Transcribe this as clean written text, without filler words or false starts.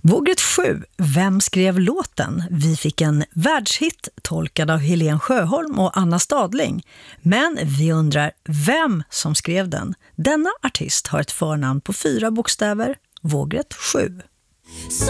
Vågrätt 7. Vem skrev låten? Vi fick en världshit tolkad av Helen Sjöholm och Anna Stadling. Men vi undrar vem som skrev den. Denna artist har ett förnamn på 4 bokstäver. Vågrätt 7.